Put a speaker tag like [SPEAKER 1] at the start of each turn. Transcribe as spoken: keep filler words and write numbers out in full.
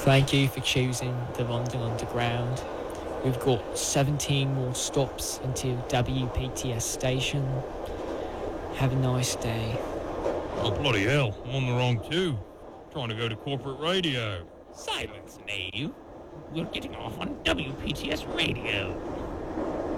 [SPEAKER 1] Thank you for choosing the London Underground. We've got seventeen more stops until W P T S station. Have a nice day.
[SPEAKER 2] Oh, bloody hell. I'm on the wrong tube. Trying to go to corporate radio.
[SPEAKER 3] Silence, Nave. We're getting off on W P T S radio.